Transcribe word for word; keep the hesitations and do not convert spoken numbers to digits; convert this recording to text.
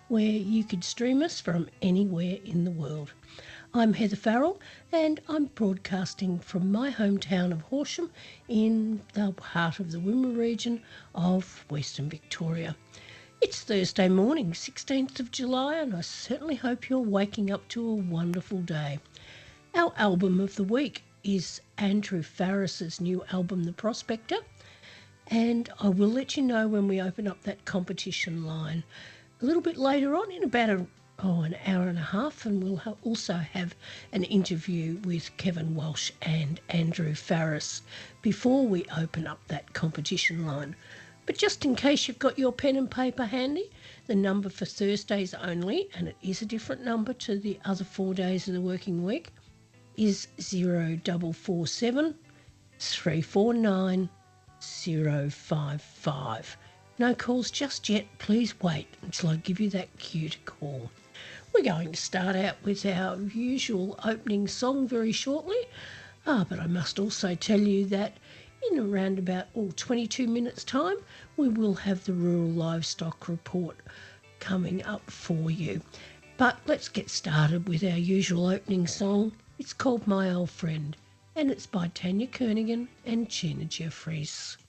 where you could stream us from anywhere in the world. I'm Heather Farrell and I'm broadcasting from my hometown of Horsham in the heart of the Wimmera region of Western Victoria. It's Thursday morning, sixteenth of July, and I certainly hope you're waking up to a wonderful day. Our album of the week is Andrew Farriss's new album, The Prospector, and I will let you know when we open up that competition line a little bit later on in about a, oh, an hour and a half, and we'll ha- also have an interview with Kevin Walsh and Andrew Farriss before we open up that competition line. But just in case you've got your pen and paper handy, the number for Thursdays only, and it is a different number to the other four days of the working week, is zero double four seven three four nine zero five five. No calls just yet. Please wait until I give you that cue to call. We're going to start out with our usual opening song very shortly. Ah, but I must also tell you that in around about oh, twenty-two minutes' time, we will have the Rural Livestock Report coming up for you. But let's get started with our usual opening song. It's called My Old Friend, and it's by Tanya Kernaghan and Gina Jeffries.